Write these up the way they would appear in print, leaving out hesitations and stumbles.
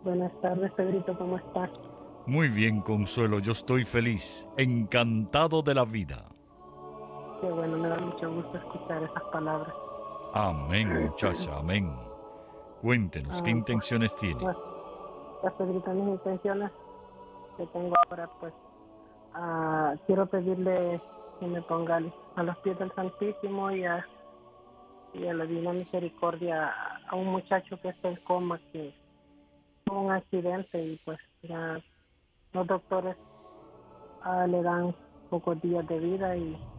Buenas tardes, Pedrito, ¿cómo estás? Muy bien, Consuelo, yo estoy feliz, encantado de la vida. Qué bueno, me da mucho gusto escuchar esas palabras. Amén, muchacha, amén. Cuéntenos, ¿qué Pues, intenciones tiene? pues, Pedrito, mis intenciones que tengo ahora, pues, quiero pedirle que me ponga a los pies del Santísimo y a la Divina Misericordia a un muchacho que está en coma, que tuvo un accidente y pues ya los doctores le dan pocos días de vida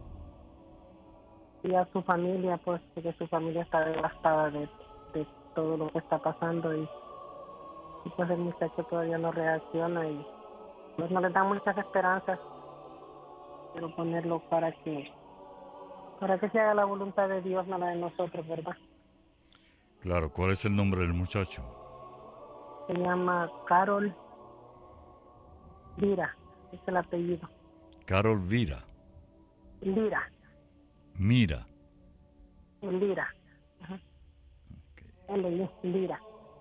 y a su familia, pues, porque su familia está devastada de todo lo que está pasando y pues el muchacho todavía no reacciona y pues no le dan muchas esperanzas. Quiero ponerlo para que se haga la voluntad de Dios, no la de nosotros, ¿verdad? Claro, ¿cuál es el nombre del muchacho? Se llama Carol Lira, es el apellido. Carol Vira. Lira, Mira. Lira, ajá, Lira.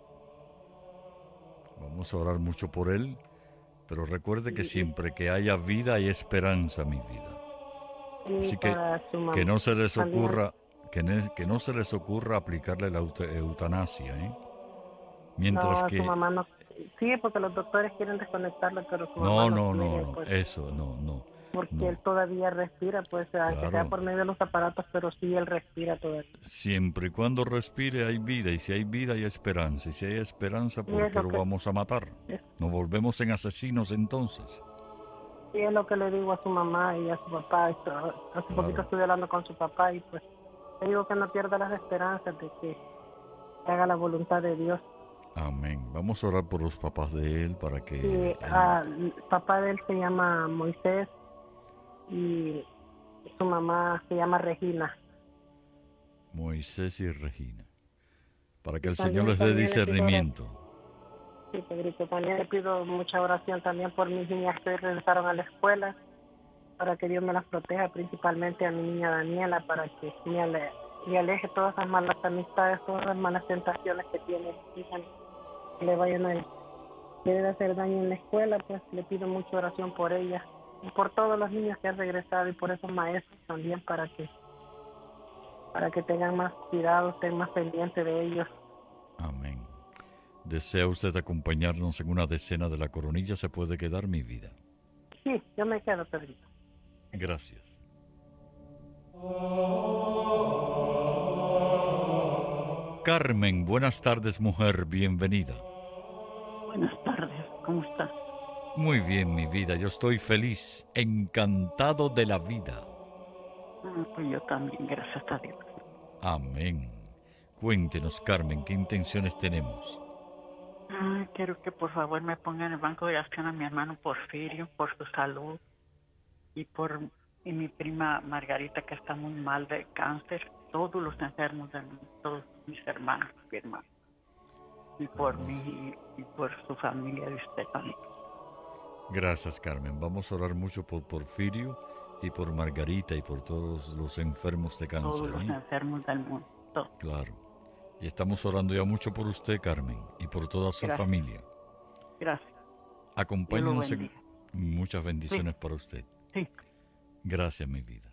Vamos a orar mucho por él, pero recuerde que Y, siempre que haya vida hay esperanza, mi vida. y Así para su que mamá no se les también. ocurra, que no se les ocurra aplicarle la eutanasia, ¿eh? No, Mientras a su que mamá no. Sí, porque los doctores quieren desconectarle, pero su mamá no, no no, no, quiere, no, pues, eso, no, no, porque él no. todavía respira, pues, aunque sea Claro, por medio de los aparatos, pero sí él respira todavía. siempre y cuando respire hay vida, y si hay vida hay esperanza, y si hay esperanza, Y ¿por es qué lo lo que, vamos a matar? es, Nos volvemos en asesinos entonces. sí es lo que le digo a su mamá y a su papá. Hace poquito Claro, estuve hablando con su papá y pues le digo que no pierda las esperanzas de que haga la voluntad de Dios. amén. Vamos a orar por los papás de él para Y que él, el papá de él se llama Moisés y su mamá se llama Regina. Moisés y Regina, para que Y el Señor les dé también le pido oración. discernimiento. Sí, Pedrito, también le pido mucha oración también por mis niñas que regresaron a la escuela, para que Dios me las proteja, principalmente a mi niña Daniela, para que me aleje todas esas malas amistades, todas las malas tentaciones que tiene, hija, que le vayan a querer hacer daño en la escuela. Pues le pido mucha oración por ella y por todos los niños que han regresado y por esos maestros también, para que tengan más cuidado, estén más pendientes de ellos. Amén. ¿Desea usted acompañarnos en una decena de la coronilla? Se puede quedar, mi vida. Sí, yo me quedo, Pedrito. Gracias. Carmen, buenas tardes, mujer, bienvenida. Buenas tardes, ¿cómo estás? Muy bien, mi vida, yo estoy feliz, encantado de la vida. Pues yo también, gracias a Dios. Amén. Cuéntenos, Carmen, ¿qué intenciones tenemos? Quiero que por favor me pongan en el banco de acción a mi hermano Porfirio por su salud y por mi prima Margarita que está muy mal de cáncer, todos los enfermos de mí, todos mis hermanos, mi hermano, y por Vamos. mí y por su familia de usted también, Gracias, Carmen. Vamos a orar mucho por Porfirio y por Margarita y por todos los enfermos de todos cáncer, los ¿eh? enfermos del mundo, todos. Claro. Y estamos orando ya mucho por usted, Carmen, y por toda su Gracias, familia. gracias. Dios lo Acompáñenos en bendiga. muchas Sí, bendiciones para usted. sí. Gracias, mi vida.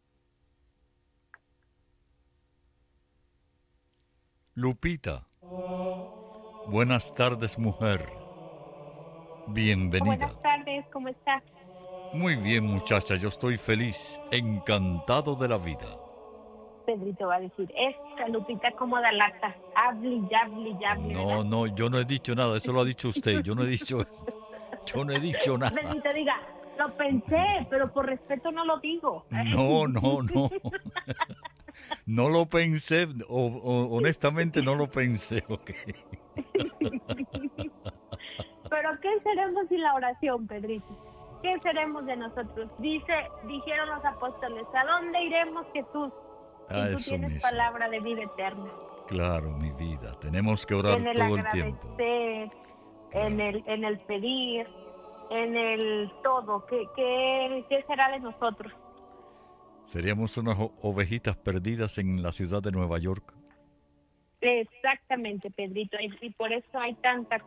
Lupita, buenas tardes, mujer. Buenas Bienvenida. tardes, ¿cómo estás? Muy bien, muchacha, yo estoy feliz, encantado de la vida. Pedrito va a decir, esta Lupita como da lata, hable, No, ¿verdad? no, yo no he dicho nada, eso lo ha dicho usted, yo no he dicho, yo no he dicho nada. Pedrito diga, lo pensé, pero por respeto no lo digo. No, no, no, no lo pensé, honestamente no lo pensé, ok. Pero ¿qué seremos sin la oración, Pedrito? ¿Qué seremos de nosotros? Dijeron los apóstoles, ¿a dónde iremos, Jesús? Si Ah, tú eso tienes mismo. palabra de vida eterna. Claro, mi vida, tenemos que orar En el todo el tiempo. agradecer, en Claro. el pedir, en el todo. ¿Qué será de nosotros? Seríamos unas ovejitas perdidas en la ciudad de Nueva York. Exactamente, Pedrito. Y por eso hay tanta